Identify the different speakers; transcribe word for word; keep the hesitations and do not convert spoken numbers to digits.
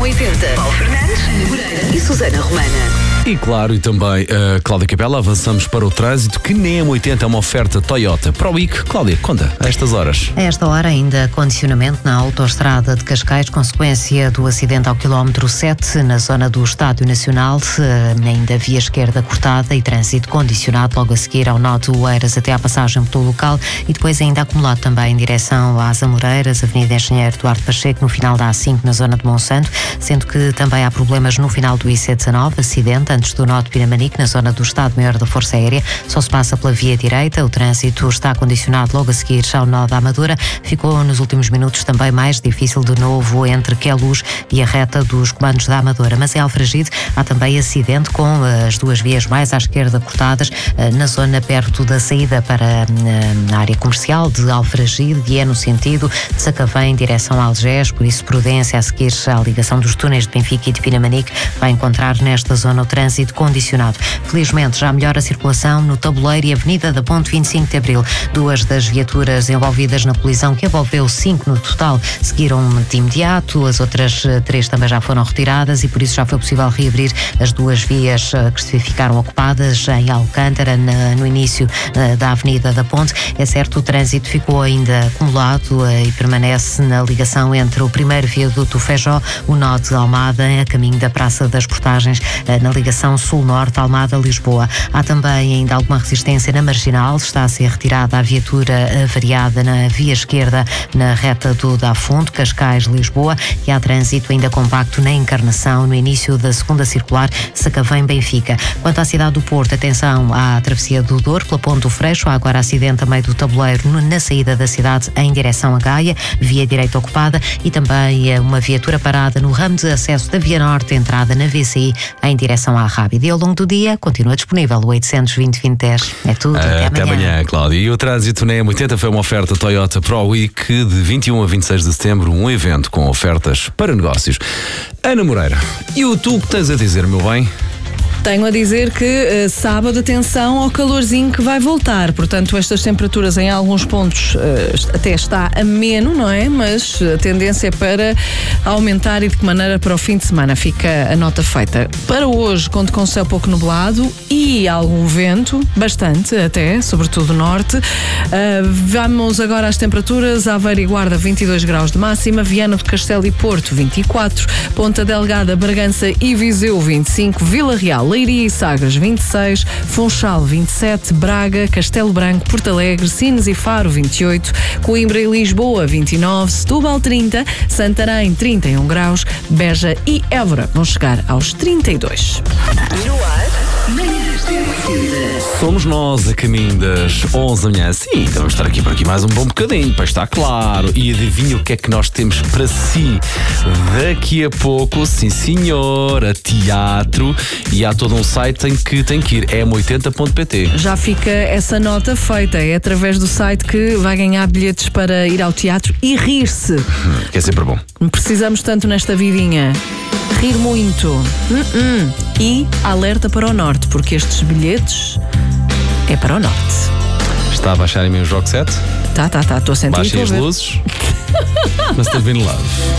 Speaker 1: oitenta. Paulo Fernandes, Ana Moreira e Susana Romana.
Speaker 2: E claro, e também a uh, Cláudia Capela, avançamos para o trânsito, que nem M oitenta é uma oferta Toyota Pro Week. Cláudia, conta, a estas horas.
Speaker 3: A esta hora ainda condicionamento na autoestrada de Cascais, consequência do acidente ao quilómetro sete, na zona do Estádio Nacional, ainda via esquerda cortada e trânsito condicionado logo a seguir ao nó de Oeiras até à passagem pelo local, e depois ainda acumulado também em direção às Amoreiras, Avenida Engenheiro Duarte Pacheco, no final da A cinco, na zona de Monsanto, sendo que também há problemas no final do I C dezanove, acidente antes do nó de Pinamanique, na zona do Estado-Maior da Força Aérea, só se passa pela via direita, o trânsito está condicionado logo a seguir ao nó da Amadora, ficou nos últimos minutos também mais difícil de novo entre Queluz e a reta dos comandos da Amadora, mas em Alfragide há também acidente com as duas vias mais à esquerda cortadas na zona perto da saída para a área comercial de Alfragide, e é no sentido de Sacavém em direção a Algés, por isso prudência a seguir à ligação dos túneis de Benfica e de Pinamanique, vai encontrar nesta zona o trânsito condicionado. Felizmente já melhora a circulação no Tabuleiro e Avenida da Ponte vinte e cinco de Abril. Duas das viaturas envolvidas na colisão, que envolveu cinco no total, seguiram de imediato, as outras três também já foram retiradas e por isso já foi possível reabrir as duas vias que se ficaram ocupadas em Alcântara, na, no início uh, da Avenida da Ponte. É certo, o trânsito ficou ainda acumulado uh, e permanece na ligação entre o primeiro viaduto Feijó, o nó de Almada, a caminho da Praça das Portagens, uh, na ligação Sul-Norte, Almada-Lisboa. Há também ainda alguma resistência na Marginal, está a ser retirada a viatura avariada na via esquerda, na reta do Dafundo, Cascais-Lisboa, e há trânsito ainda compacto na Encarnação, no início da segunda circular, Sacavém-Benfica. Quanto à cidade do Porto, atenção à travessia do Douro, pela Ponte do Freixo, há agora acidente a meio do Tabuleiro na saída da cidade em direção a Gaia, via direita ocupada, e também uma viatura parada no ramo de acesso da Via Norte, entrada na V C I em direção à Rábida. E ao longo do dia continua disponível o oitocentos e vinte, vinte, dez. É tudo, até,
Speaker 2: até amanhã. amanhã, Cláudia. E o trânsito na M oitenta foi uma oferta Toyota Pro Week de vinte e um a vinte e seis de setembro, um evento com ofertas para negócios. Ana Moreira, e o tu que tens a dizer, meu bem?
Speaker 4: Tenho a dizer que uh, sábado, atenção ao calorzinho que vai voltar. Portanto, estas temperaturas em alguns pontos uh, até está ameno, não é? Mas a tendência é para aumentar, e de que maneira para o fim de semana. Fica a nota feita. Para hoje, conto com céu pouco nublado e algum vento, bastante até, sobretudo norte. Uh, vamos agora às temperaturas. Aveiro e Guarda, vinte e dois graus de máxima. Viana do Castelo e Porto, vinte e quatro. Ponta Delgada, Bragança e Viseu, vinte e cinco. Vila Real, Leiria e Sagres, vinte e seis, Funchal, vinte e sete, Braga, Castelo Branco, Porto Alegre, Sines e Faro, vinte e oito, Coimbra e Lisboa, vinte e nove, Setúbal, trinta, Santarém, trinta e um graus, Beja e Évora vão chegar aos trinta e dois.
Speaker 1: No ar, manhãs da M oitenta.
Speaker 2: Somos nós a caminho das onze da manhã. Sim, então vamos estar aqui por aqui mais um bom bocadinho, para estar claro. E adivinha o que é que nós temos para si daqui a pouco? Sim, senhor, a teatro. E há todo um site em que tem que ir, m oitenta ponto pt.
Speaker 4: Já fica essa nota feita. É através do site que vai ganhar bilhetes para ir ao teatro e rir-se.
Speaker 2: Hum, que é sempre bom.
Speaker 4: Precisamos tanto nesta vidinha. Rir muito. Uh-uh. E alerta para o norte, porque estes bilhetes é para o norte.
Speaker 2: Está a baixar em mim o jogo sete?
Speaker 4: Tá, tá, tá. Estou a sentir.
Speaker 2: Baixem as luzes. Mas estás bem no lado.